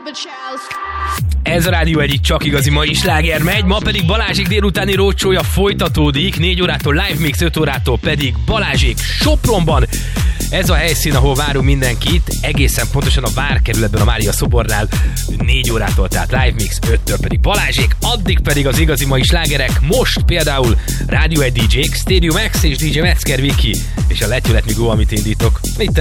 Ez a Rádió egyik csak igazi mai sláger megy, ma pedig Balázsék délutáni roadshow-ja folytatódik, 4 órától live mix, 5 órától pedig Balázsék Sopronban. Ez a helyszín, ahol várunk mindenkit, egészen pontosan a Várkerületben, a Mária szobornál 4 órától, tehát live mix, 5-től pedig Balázsék, addig pedig az igazi mai slágerek, most például Rádió 1 DJ-k, Stereo Max és DJ Metzger Viki, és a Let You Let Me Go, amit indítok. Itt